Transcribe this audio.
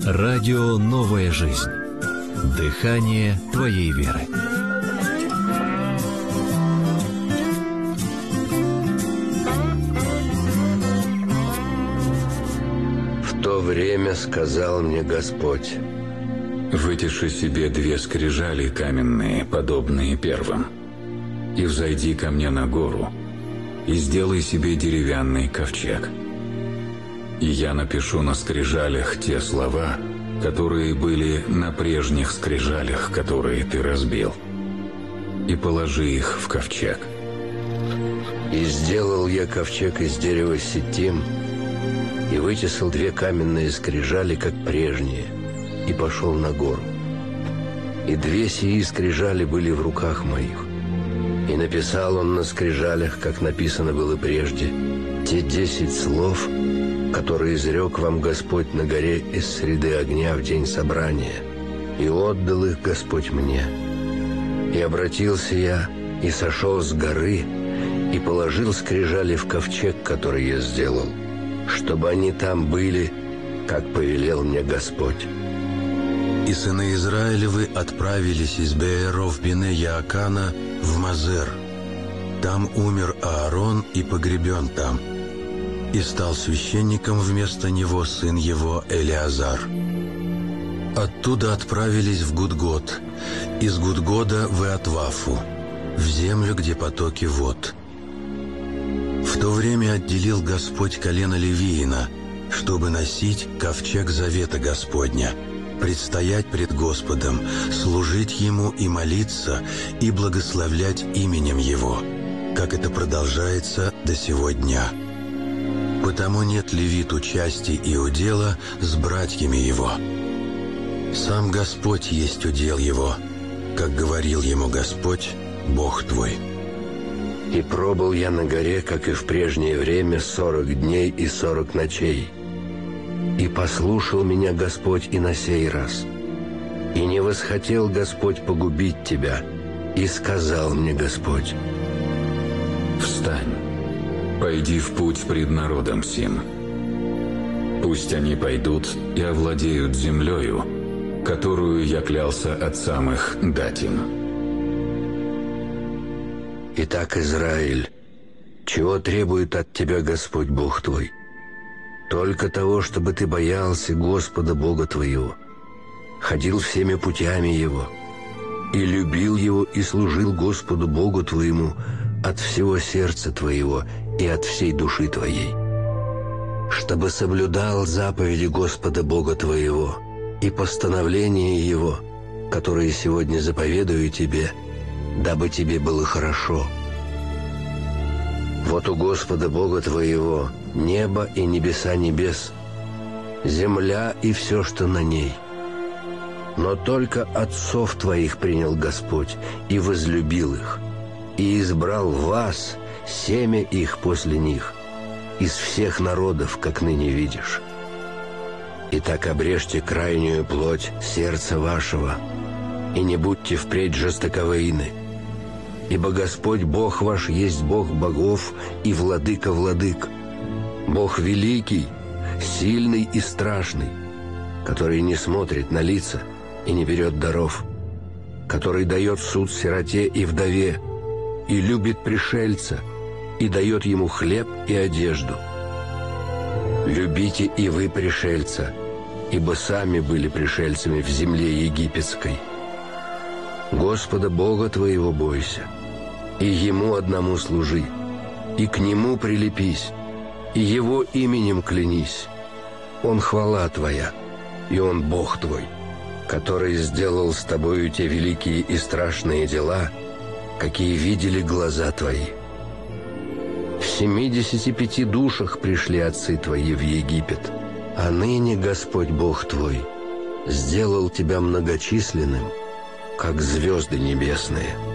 Радио «Новая жизнь». Дыхание твоей веры. В то время сказал мне Господь: «Вытеши себе 2 скрижали каменные, подобные первым, и взойди ко мне на гору, и сделай себе деревянный ковчег. И я напишу на скрижалях те слова, которые были на прежних скрижалях, которые ты разбил, и положи их в ковчег». И сделал я ковчег из дерева ситим, и вытесал 2 каменные скрижали, как прежние, и пошел на гору. И 2 сии скрижали были в руках моих. И написал он на скрижалях, как написано было прежде, те 10 слов, которые изрек вам Господь на горе из среды огня в день собрания. И отдал их Господь мне. И обратился я, и сошел с горы, и положил скрижали в ковчег, который я сделал, чтобы они там были, как повелел мне Господь. И сыны Израилевы отправились из Беэров Бине Яакана в Мазер. Там умер Аарон и погребен там. И стал священником вместо него сын его Элиазар. Оттуда отправились в Гудгод, из Гудгода в Иатвафу, в землю, где потоки вод. В то время отделил Господь колено Левиина, чтобы носить ковчег завета Господня, предстоять пред Господом, служить Ему и молиться, и благословлять именем Его, как это продолжается до сего дня. Потому нет левиту части и удела с братьями его. Сам Господь есть удел его, как говорил ему Господь, Бог твой. И пробыл я на горе, как и в прежнее время, 40 дней и 40 ночей. И послушал меня Господь и на сей раз. И не восхотел Господь погубить тебя. И сказал мне Господь: «Встань, пойди в путь пред народом сим. Пусть они пойдут и овладеют землею, которую я клялся отцам их дать им». Итак, Израиль, чего требует от тебя Господь Бог твой? Только того, чтобы ты боялся Господа Бога твоего, ходил всеми путями Его, и любил Его, и служил Господу Богу твоему от всего сердца твоего и от всей души твоей, чтобы соблюдал заповеди Господа Бога твоего и постановления Его, которые сегодня заповедую тебе, дабы тебе было хорошо. Вот у Господа Бога твоего небо и небеса небес, земля и все, что на ней. Но только отцов твоих принял Господь и возлюбил их, и избрал вас, семя их после них, из всех народов, как ныне видишь. Итак, обрежьте крайнюю плоть сердца вашего, и не будьте впредь жестоковыйны, ибо Господь Бог ваш есть Бог богов и владыка владык, Бог великий, сильный и страшный, который не смотрит на лица и не берет даров, который дает суд сироте и вдове, и любит пришельца, и дает ему хлеб и одежду. Любите и вы пришельца, ибо сами были пришельцами в земле египетской. Господа Бога твоего бойся, и Ему одному служи, и к Нему прилепись, и Его именем клянись. Он хвала твоя, и Он Бог твой, который сделал с тобою те великие и страшные дела, какие видели глаза твои. В 75 душах пришли отцы твои в Египет, а ныне Господь Бог твой сделал тебя многочисленным, как звезды небесные.